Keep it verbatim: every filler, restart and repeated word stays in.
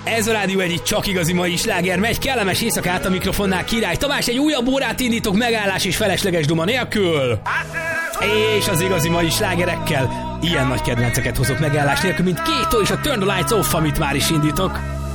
Ez a Rádió egyik csak igazi mai sláger, megy kellemes éjszakát a mikrofonnál Király Tamás, egy újabb órát indítok megállás és felesleges duma nélkül. És az igazi mai slágerekkel ilyen nagy kedvenceket hozok megállás nélkül, mint Kéto és a Turn the Lights Off, amit már is indítok.